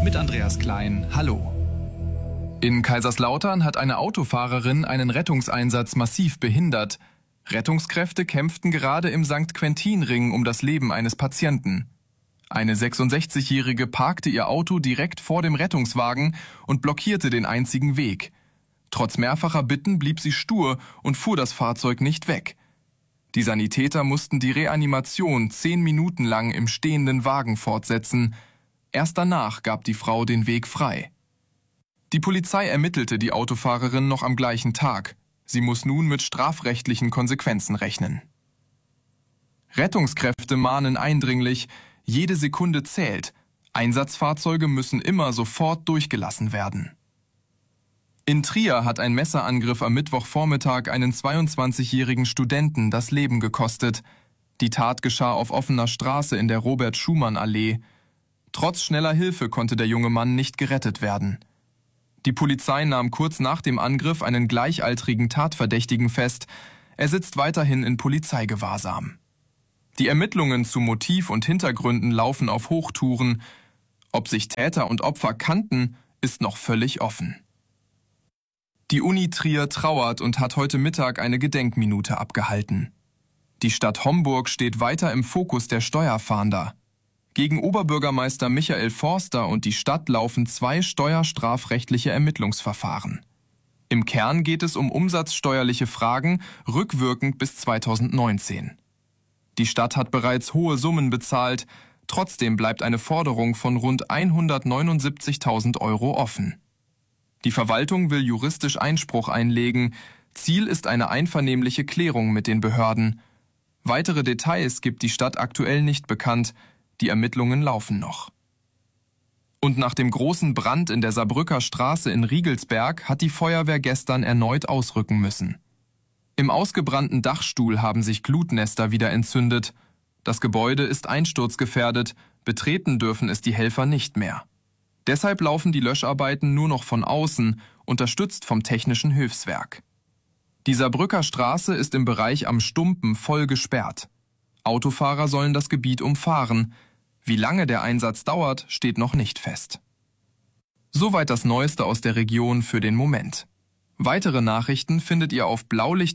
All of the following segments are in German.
mit Andreas Klein. Hallo. In Kaiserslautern hat eine Autofahrerin einen Rettungseinsatz massiv behindert. Rettungskräfte kämpften gerade im St. Quentin-Ring um das Leben eines Patienten. Eine 66-Jährige parkte ihr Auto direkt vor dem Rettungswagen und blockierte den einzigen Weg. Trotz mehrfacher Bitten blieb sie stur und fuhr das Fahrzeug nicht weg. Die Sanitäter mussten die Reanimation 10 Minuten lang im stehenden Wagen fortsetzen. Erst danach gab die Frau den Weg frei. Die Polizei ermittelte die Autofahrerin noch am gleichen Tag. Sie muss nun mit strafrechtlichen Konsequenzen rechnen. Rettungskräfte mahnen eindringlich, jede Sekunde zählt. Einsatzfahrzeuge müssen immer sofort durchgelassen werden. In Trier hat ein Messerangriff am Mittwochvormittag einen 22-jährigen Studenten das Leben gekostet. Die Tat geschah auf offener Straße in der Robert-Schumann-Allee. Trotz schneller Hilfe konnte der junge Mann nicht gerettet werden. Die Polizei nahm kurz nach dem Angriff einen gleichaltrigen Tatverdächtigen fest. Er sitzt weiterhin in Polizeigewahrsam. Die Ermittlungen zu Motiv und Hintergründen laufen auf Hochtouren. Ob sich Täter und Opfer kannten, ist noch völlig offen. Die Uni Trier trauert und hat heute Mittag eine Gedenkminute abgehalten. Die Stadt Homburg steht weiter im Fokus der Steuerfahnder. Gegen Oberbürgermeister Michael Forster und die Stadt laufen 2 steuerstrafrechtliche Ermittlungsverfahren. Im Kern geht es um umsatzsteuerliche Fragen, rückwirkend bis 2019. Die Stadt hat bereits hohe Summen bezahlt, trotzdem bleibt eine Forderung von rund 179.000 Euro offen. Die Verwaltung will juristisch Einspruch einlegen. Ziel ist eine einvernehmliche Klärung mit den Behörden. Weitere Details gibt die Stadt aktuell nicht bekannt. Die Ermittlungen laufen noch. Und nach dem großen Brand in der Saarbrücker Straße in Riegelsberg hat die Feuerwehr gestern erneut ausrücken müssen. Im ausgebrannten Dachstuhl haben sich Glutnester wieder entzündet. Das Gebäude ist einsturzgefährdet, betreten dürfen es die Helfer nicht mehr. Deshalb laufen die Löscharbeiten nur noch von außen, unterstützt vom Technischen Hilfswerk. Die Saarbrücker Straße ist im Bereich Am Stumpen voll gesperrt. Autofahrer sollen das Gebiet umfahren. Wie lange der Einsatz dauert, steht noch nicht fest. Soweit das Neueste aus der Region für den Moment. Weitere Nachrichten findet ihr auf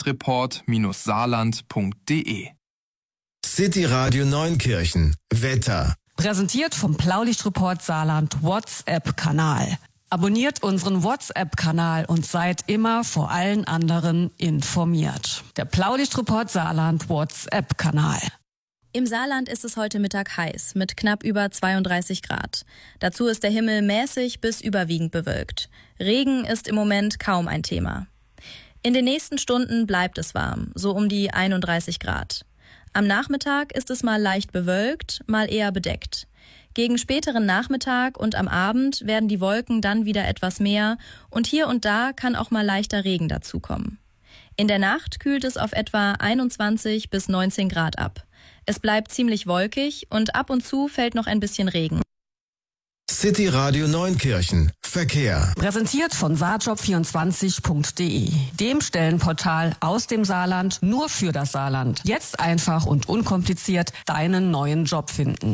blaulichtreport-saarland.de. City Radio Neunkirchen. Wetter. Präsentiert vom Blaulichtreport Saarland WhatsApp-Kanal. Abonniert unseren WhatsApp-Kanal und seid immer vor allen anderen informiert. Der Blaulichtreport Saarland WhatsApp-Kanal. Im Saarland ist es heute Mittag heiß, mit knapp über 32 Grad. Dazu ist der Himmel mäßig bis überwiegend bewölkt. Regen ist im Moment kaum ein Thema. In den nächsten Stunden bleibt es warm, so um die 31 Grad. Am Nachmittag ist es mal leicht bewölkt, mal eher bedeckt. Gegen späteren Nachmittag und am Abend werden die Wolken dann wieder etwas mehr und hier und da kann auch mal leichter Regen dazukommen. In der Nacht kühlt es auf etwa 21 bis 19 Grad ab. Es bleibt ziemlich wolkig und ab und zu fällt noch ein bisschen Regen. City Radio Neunkirchen. Verkehr. Präsentiert von saarjob24.de, dem Stellenportal aus dem Saarland nur für das Saarland. Jetzt einfach und unkompliziert deinen neuen Job finden.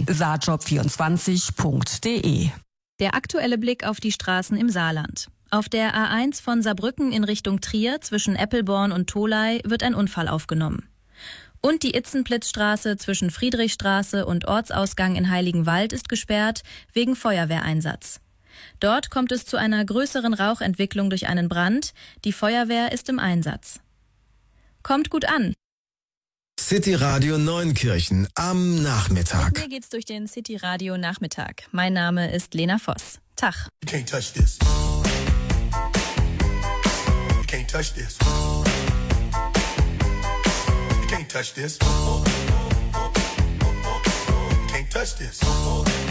saarjob24.de. Der aktuelle Blick auf die Straßen im Saarland. Auf der A1 von Saarbrücken in Richtung Trier zwischen Eppelborn und Tholey wird ein Unfall aufgenommen. Und die Itzenplitzstraße zwischen Friedrichstraße und Ortsausgang in Heiligenwald ist gesperrt wegen Feuerwehreinsatz. Dort kommt es zu einer größeren Rauchentwicklung durch einen Brand. Die Feuerwehr ist im Einsatz. Kommt gut an. City Radio Neunkirchen am Nachmittag. Mit mir geht's durch den City Radio Nachmittag. Mein Name ist Lena Voss. Tag. You can't touch this. You can't touch this. You can't touch this. You can't touch this.